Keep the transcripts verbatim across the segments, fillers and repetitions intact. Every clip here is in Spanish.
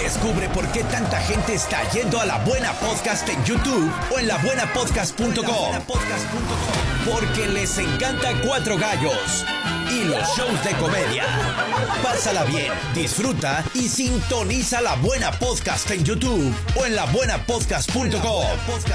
Descubre por qué tanta gente está yendo a La Buena Podcast en YouTube o en la buena podcast punto com. Porque les encanta Cuatro Gallos y los shows de comedia. Pásala bien, disfruta y sintoniza La Buena Podcast en YouTube o en la buena podcast punto com.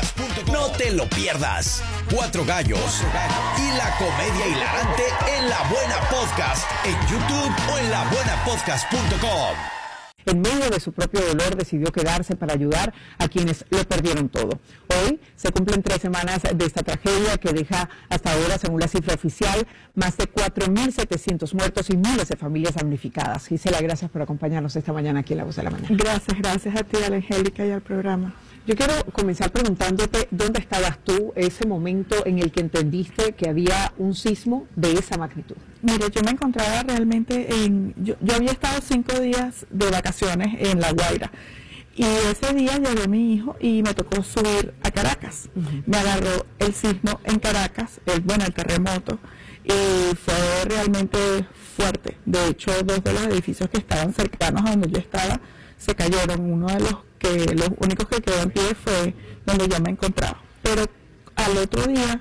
No te lo pierdas. Cuatro Gallos y la comedia hilarante en La Buena Podcast en YouTube o en la buena podcast punto com. En medio de su propio dolor decidió quedarse para ayudar a quienes lo perdieron todo. Hoy se cumplen tres semanas de esta tragedia que deja hasta ahora, según la cifra oficial, más de cuatro mil setecientos muertos y miles de familias damnificadas. Gisela, gracias por acompañarnos esta mañana aquí en La Voz de la Mañana. Gracias, gracias a ti, a la Angélica y al programa. Yo quiero comenzar preguntándote dónde estabas tú ese momento en el que entendiste que había un sismo de esa magnitud. Mire, yo me encontraba realmente en... Yo, yo había estado cinco días de vacaciones en La Guaira y ese día llevé a mi hijo y me tocó subir a Caracas. Uh-huh. Me agarró el sismo en Caracas, el, bueno, el terremoto, y fue realmente fuerte. De hecho, dos de los edificios que estaban cercanos a donde yo estaba se cayeron. Uno de los que los únicos que quedó en pie fue donde yo me encontraba. Pero al otro día,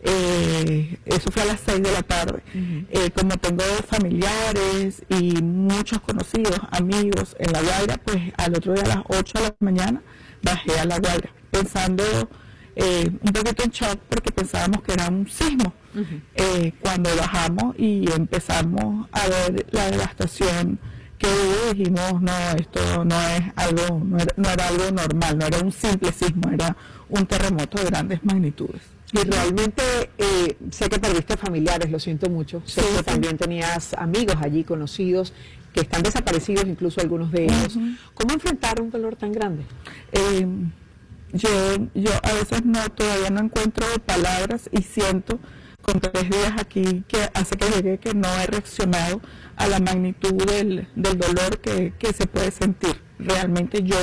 eh, eso fue a las seis de la tarde, uh-huh. eh, como tengo familiares y muchos conocidos, amigos en La Guaira, pues al otro día a las ocho de la mañana bajé a La Guaira, pensando eh, un poquito en shock porque pensábamos que era un sismo. Uh-huh. eh, cuando bajamos y empezamos a ver la devastación que dijimos, no, esto no es algo, no era, no era algo normal, no era un simple sismo, era un terremoto de grandes magnitudes. Y realmente eh, sé que perdiste familiares, lo siento mucho, sé sí, que sí. También tenías amigos allí, conocidos, que están desaparecidos, incluso algunos de ellos. Uh-huh. ¿Cómo enfrentar un dolor tan grande? Eh, yo, yo a veces no, todavía no encuentro palabras y siento con tres días aquí que hace que llegue que no he reaccionado a la magnitud del, del dolor que, que se puede sentir. Realmente yo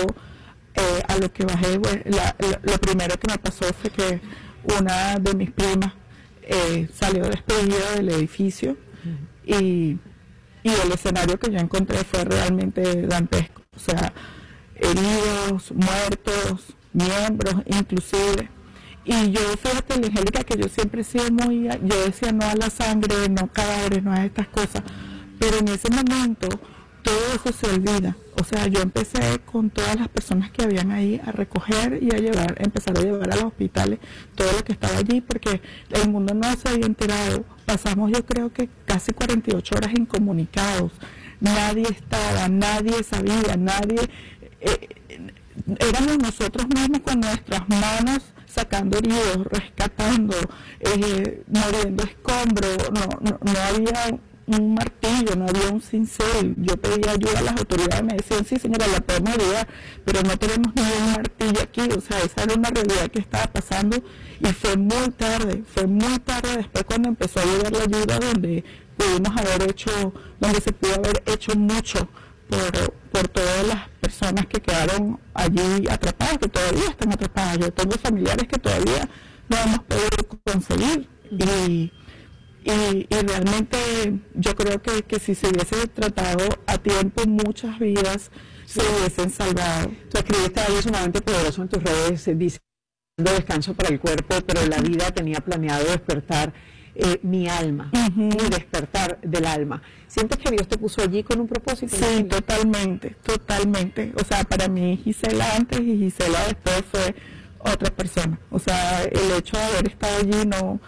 eh, a lo que bajé, pues, la, la, lo primero que me pasó fue que una de mis primas eh, salió despedida del edificio uh-huh. y, y el escenario que yo encontré fue realmente dantesco. O sea, heridos, muertos, miembros inclusive. Y yo, fíjate, Angélica, que yo siempre he sido muy, yo decía no a la sangre, no cadáveres, no a estas cosas, pero en ese momento todo eso se olvida. O sea, yo empecé con todas las personas que habían ahí a recoger y a llevar, empezar a llevar a los hospitales todo lo que estaba allí, porque el mundo no se había enterado. Pasamos, yo creo que casi cuarenta y ocho horas incomunicados, nadie estaba, nadie sabía, nadie, eh, éramos nosotros mismos con nuestras manos sacando heridos, rescatando, eh, moviendo escombros, no, no, no había un martillo, no había un cincel. Yo pedía ayuda a las autoridades, me decían, sí señora, la podemos ayudar, pero no tenemos ni un martillo aquí. O sea, esa era una realidad que estaba pasando y fue muy tarde, fue muy tarde después cuando empezó a llegar la ayuda, donde pudimos haber hecho, donde se pudo haber hecho mucho por, por todas las personas que quedaron allí atrapadas, que todavía están atrapadas. Yo tengo familiares que todavía no hemos podido conseguir y, y, y realmente yo creo que, que si se hubiese tratado a tiempo, muchas vidas se hubiesen salvado. Tú escribiste algo sumamente poderoso en tus redes, dice, descanso para el cuerpo, pero la vida tenía planeado despertar Eh, mi alma, uh-huh. mi despertar del alma. ¿Sientes que Dios te puso allí con un propósito? Sí, totalmente, totalmente. O sea, para mí Gisela antes y Gisela después fue otra persona. O sea, el hecho de haber estado allí no,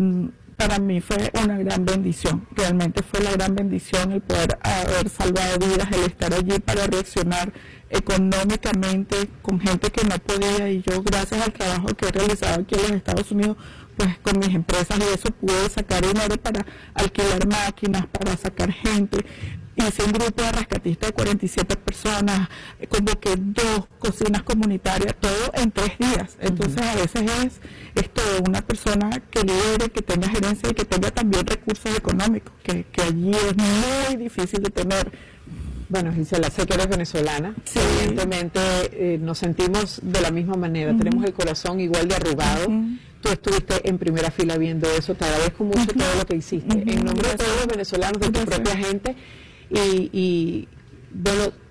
para mí fue una gran bendición. Realmente fue la gran bendición el poder haber salvado vidas, el estar allí para reaccionar económicamente con gente que no podía, y yo, gracias al trabajo que he realizado aquí en los Estados Unidos, pues con mis empresas y eso, pude sacar dinero para alquilar máquinas, para sacar gente. Hice un grupo de rescatistas de cuarenta y siete personas, convoqué dos cocinas comunitarias, todo en tres días. Entonces uh-huh. a veces es esto de una persona que lidere, que tenga gerencia y que tenga también recursos económicos, que, que allí es muy difícil de tener. Bueno, Gisela, sé que eres venezolana, sí. Evidentemente eh, nos sentimos de la misma manera, uh-huh. tenemos el corazón igual de arrugado. Uh-huh. Tú estuviste en primera fila viendo eso, te agradezco mucho uh-huh. todo lo que hiciste, uh-huh. en nombre de todos los venezolanos, de tu propia gente, y, y bueno,